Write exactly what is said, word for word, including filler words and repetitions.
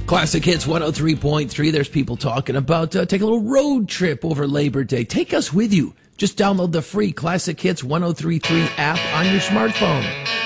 Classic Hits one oh three point three. There's people talking about uh, take a little road trip over Labor Day. Take us with you. Just download the free Classic Hits ten thirty-three app on your smartphone.